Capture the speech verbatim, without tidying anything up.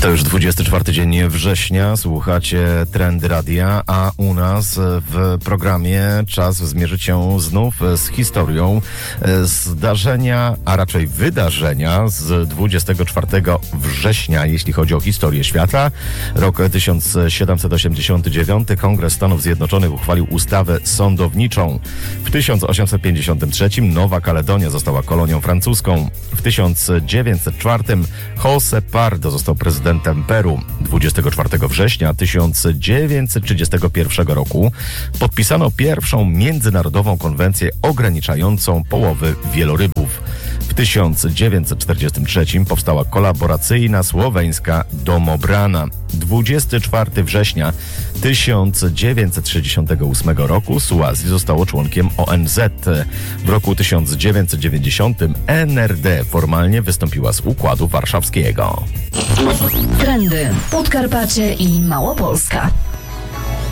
To już dwudziesty czwarty dzień września, słuchacie Trendy Radia, a u nas w programie czas zmierzyć się znów z historią zdarzenia, a raczej wydarzenia z dwudziestego czwartego września, jeśli chodzi o historię świata. Rok tysiąc siedemset osiemdziesiąty dziewiąty Kongres Stanów Zjednoczonych uchwalił ustawę sądowniczą. W tysiąc osiemset pięćdziesiątym trzecim Nowa Kaledonia została kolonią francuską. W tysiąc dziewięćset czwartym José Pardo został prezydentem Peru. dwudziestego czwartego września tysiąc dziewięćset trzydziestego pierwszego roku podpisano pierwszą międzynarodową konwencję ograniczającą połowy wielorybów. W tysiąc dziewięćset czterdziestym trzecim powstała kolaboracyjna słoweńska Domobrana. dwudziestego czwartego września tysiąc dziewięćset sześćdziesiątego ósmego roku Suazji zostało członkiem O N Z. W roku tysiąc dziewięćset dziewięćdziesiątym N R D formalnie wystąpiła z Układu Warszawskiego. Trendy Podkarpacie i Małopolska.